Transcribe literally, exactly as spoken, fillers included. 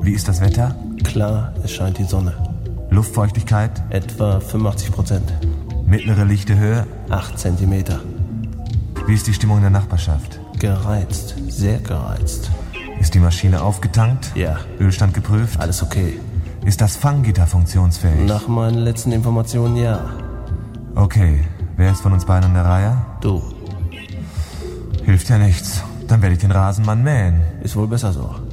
Wie ist das Wetter? Klar, es scheint die Sonne. Luftfeuchtigkeit? Etwa fünfundachtzig Prozent. Mittlere lichte Höhe? acht Zentimeter. Wie ist die Stimmung in der Nachbarschaft? Gereizt, sehr gereizt. Ist die Maschine aufgetankt? Ja. Ölstand geprüft? Alles okay. Ist das Fanggitter funktionsfähig? Nach meinen letzten Informationen ja. Okay, wer ist von uns beiden an der Reihe? Du. Hilft ja nichts. Dann werde ich den Rasenmann mähen. Ist wohl besser so.